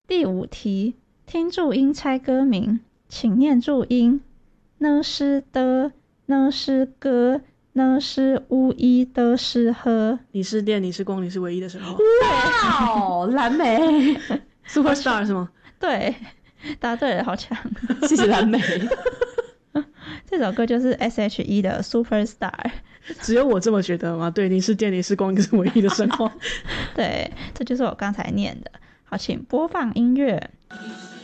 第5题，听注音猜歌名，请念注音。呢是的，呢是歌，呢是巫医的是喝。 你是电，你是光，你是唯一的神话。 哇哦，蓝莓 Superstar 是吗？ 对，答对了，好强。 谢谢蓝莓。 这首歌就是 S.H.E 的 Superstar。 只有我这么觉得吗？对，你是电，你是光，你是唯一的神话。 对，这就是我刚才念的。好，请播放音乐。